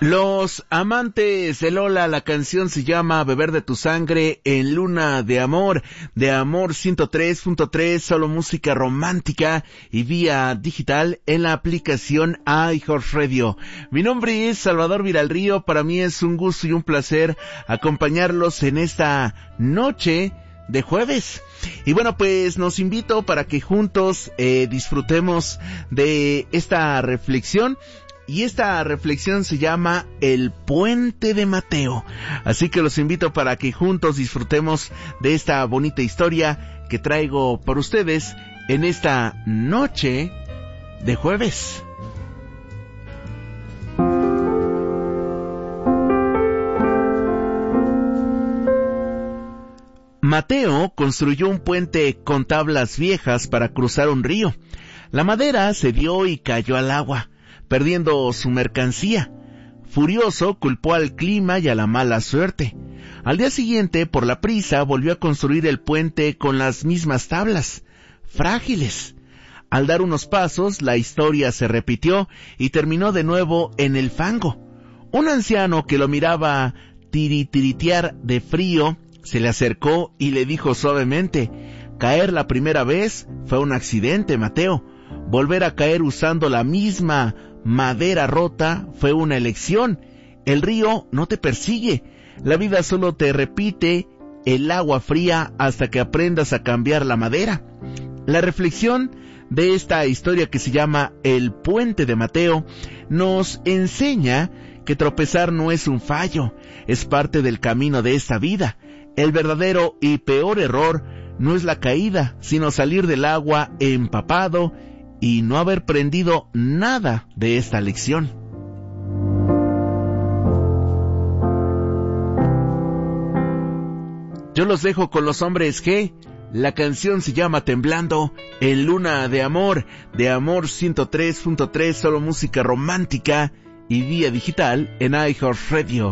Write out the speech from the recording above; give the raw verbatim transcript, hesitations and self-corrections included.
Los amantes de Lola, la canción se llama Beber de tu sangre en Luna de Amor, de Amor ciento tres punto tres, solo música romántica y vía digital en la aplicación iHeartRadio. Mi nombre es Salvador Viralrío, para mí es un gusto y un placer acompañarlos en esta noche de jueves. Y bueno, pues nos invito para que juntos eh, disfrutemos de esta reflexión. Y esta reflexión se llama El Puente de Mateo. Así que los invito para que juntos disfrutemos de esta bonita historia que traigo para ustedes en esta noche de jueves. Mateo construyó un puente con tablas viejas para cruzar un río. La madera cedió y cayó al agua, perdiendo su mercancía. Furioso, culpó al clima y a la mala suerte. Al día siguiente, por la prisa, volvió a construir el puente con las mismas tablas, frágiles. Al dar unos pasos, la historia se repitió y terminó de nuevo en el fango. Un anciano que lo miraba tiritiritear de frío, se le acercó y le dijo suavemente: «Caer la primera vez fue un accidente, Mateo. Volver a caer usando la misma madera rota fue una elección. El río no te persigue. La vida solo te repite el agua fría hasta que aprendas a cambiar la madera». La reflexión de esta historia, que se llama El Puente de Mateo, nos enseña que tropezar no es un fallo, es parte del camino de esta vida. El verdadero y peor error no es la caída, sino salir del agua empapado y no haber aprendido nada de esta lección. Yo los dejo con los Hombres G. La canción se llama Temblando en Luna de Amor, de Amor ciento tres punto tres, solo música romántica y vía digital en iHeartRadio.